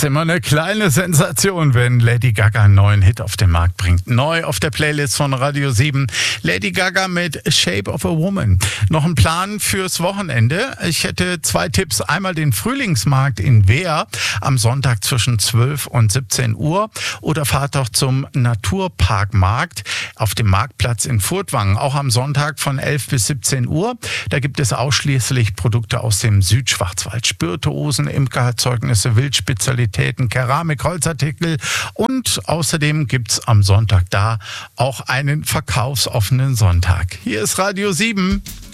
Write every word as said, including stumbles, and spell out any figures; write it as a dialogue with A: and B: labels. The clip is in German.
A: Ist immer eine kleine Sensation, wenn Lady Gaga einen neuen Hit auf den Markt bringt. Neu auf der Playlist von Radio sieben. Lady Gaga mit Shape of a Woman. Noch ein Plan fürs Wochenende. Ich hätte zwei Tipps. Einmal den Frühlingsmarkt in Wehr am Sonntag zwischen zwölf und siebzehn Uhr. Oder fahrt doch zum Naturparkmarkt auf dem Marktplatz in Furtwangen. Auch am Sonntag von elf bis siebzehn Uhr. Da gibt es ausschließlich Produkte aus dem Südschwarzwald. Spirituosen, Imkererzeugnisse, Wildspezialitäten, Keramik, Holzartikel und außerdem gibt's am Sonntag da auch einen verkaufsoffenen Sonntag. Hier ist Radio sieben.